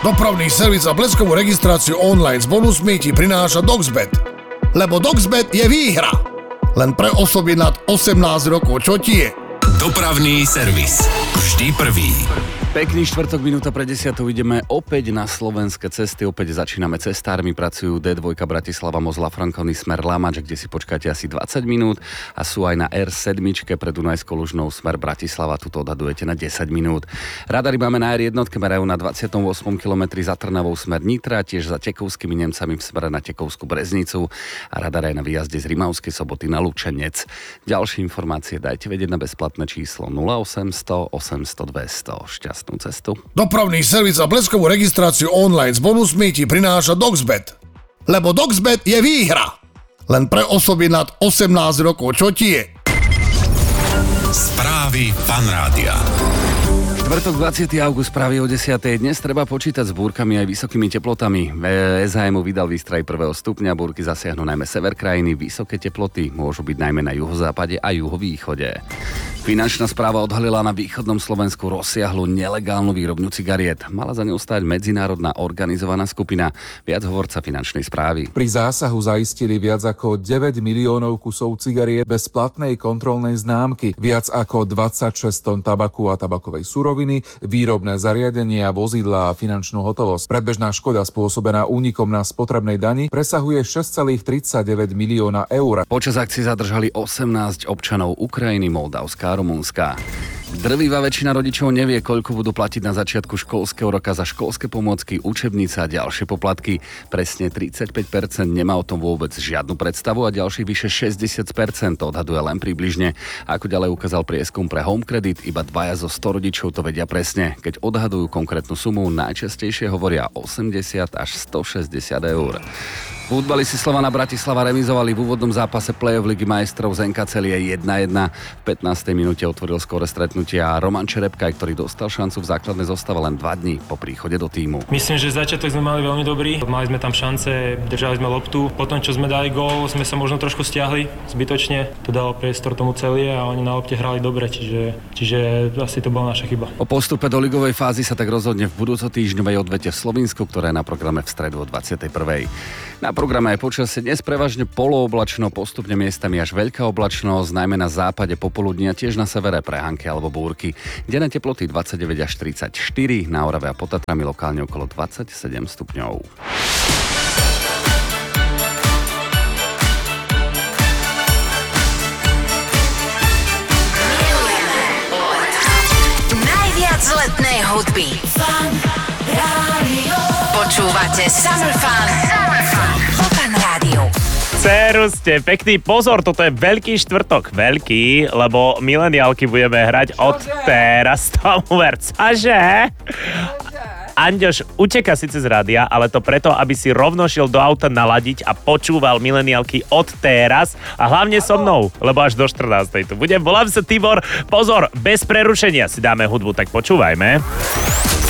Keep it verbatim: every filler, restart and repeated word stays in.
Dopravný servis a bleskovú registráciu online s bonusmi ti prináša Doxbet. Lebo Doxbet je výhra. Len pre osoby nad osemnásť rokov, čo ti je? Dopravný servis. Vždy prvý. Pekný štvrtok, minúta pre desiatou, ideme opäť na slovenské cesty, opäť začíname cestármi, pracujú dé dva Bratislava Mozla Frankovný smer Lamač, kde si počkáte asi dvadsať minút a sú aj na er sedem pre Dunajskou Lužnou smer Bratislava, tuto odhadujete na desať minút. Radary máme na er jeden, merajú na dvadsiatom ôsmom kilometri za Trnavou smer Nitra, tiež za Tekovskými Nemcami v smere na Tekovskú Breznicu a radar aj na výjazde z Rimavskej Soboty na Lučenec. Ďalšie informácie dajte vedieť na bezplatné číslo nula osemsto osemsto dvesto. Šťastný cestu. Dopravný servis a bleskovú registráciu online s bonusmi ti prináša Doxbet. Lebo Doxbet je výhra. Len pre osoby nad osemnásť rokov, čo ti je? Správy Fan Rádia. Štvrtok dvadsiateho augusta práve o desiatej. Dnes treba počítať s búrkami aj vysokými teplotami. es há em vydal výstraj prvého stupňa, búrky zasiahnu najmä sever krajiny, vysoké teploty môžu byť najmä na juhozápade a juhovýchode. Finančná správa odhalila na východnom Slovensku rozsiahlu nelegálnu výrobňu cigariet. Mala za ňou stáť medzinárodná organizovaná skupina. Viac hovorca finančnej správy. Pri zásahu zaistili viac ako deväť miliónov kusov cigariet bez platnej kontrolnej známky, viac ako dvadsaťšesť tón tabaku a tabakovej suroviny, výrobné zariadenia, vozidlá a finančnú hotovosť. Predbežná škoda spôsobená únikom na spotrebnej dani presahuje šesť celá tridsaťdeväť milióna eur. Počas akcie zadržali osemnásť občanov Ukrajiny, Moldavska a Rumunska. Drvivá väčšina rodičov nevie, koľko budú platiť na začiatku školského roka za školské pomôcky, učebnice a ďalšie poplatky. Presne tridsaťpäť percent nemá o tom vôbec žiadnu predstavu a ďalších vyše šesťdesiat percent odhaduje len približne. Ako ďalej ukázal prieskum pre Home Credit, iba dvaja zo sto rodičov to vedia presne. Keď odhadujú konkrétnu sumu, najčastejšie hovoria osemdesiat až stošesťdesiat eur. Futbalisti Slovana Bratislava remizovali v úvodnom zápase play-off Ligy majstrov z en ká Celie jedna jedna. V pätnástej minúte otvoril skóre stretnutia Roman Čerepkaj, ktorý dostal šancu v základnej zostave len dva dní po príchode do tímu. Myslím, že začiatok sme mali veľmi dobrý. Mali sme tam šance, držali sme loptu. Potom, čo sme dali gól, sme sa možno trošku stiahli zbytočne. To dalo priestor tomu Celie a oni na lopte hrali dobre, čiže, čiže asi to bola naša chyba. O postupe do ligovej fázy sa tak rozhodne v budúcotýždňovej odvete v Slovinsku, ktorá je na programe v stredu o dvadsiatej prvej. Na programe je počasie, dnes prevažne polooblačno, postupne miestami až veľká oblačnosť, najmä na západe popoludní a tiež na severe prehánky alebo búrky. Denné teploty dvadsaťdeväť až tridsaťštyri, na Orave a pod Tatrami lokálne okolo dvadsaťsedem stupňov. Najviac letnej hudby. Fan Rádio. Počúvate Summer Fun. Summer Fun. Fan Rádio. Ceruste, pekný pozor, toto je veľký štvrtok. Veľký, lebo mileniálky budeme hrať od teraz. Tomu ver, cože? Anďoš uteká síce z rádia, ale to preto, aby si rovno šiel do auta naladiť a počúval mileniálky od teraz a hlavne so mnou, lebo až do štrnástej tu budem. Volám sa Tibor. Pozor, bez prerušenia si dáme hudbu, tak počúvajme.